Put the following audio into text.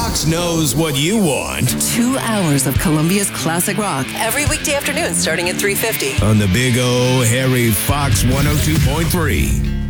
Fox knows what you want. 2 hours of Columbia's classic rock every weekday afternoon starting at 3:50 On the Big O Harry Fox 102.3.